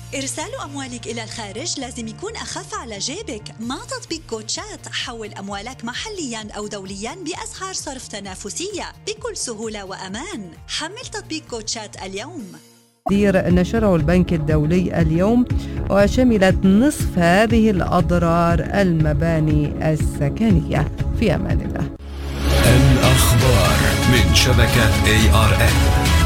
إرسال أموالك إلى الخارج لازم يكون أخف على جيبك. مع تطبيق كوتشات حول أموالك محلياً أو دولياً بأسعار صرف تنافسية بكل سهولة وأمان. حمل تطبيق كوتشات اليوم. نشره البنك الدولي اليوم، وشملت نصف هذه الأضرار المباني السكنية. في أمان الله. الأخبار من شبكة ARN.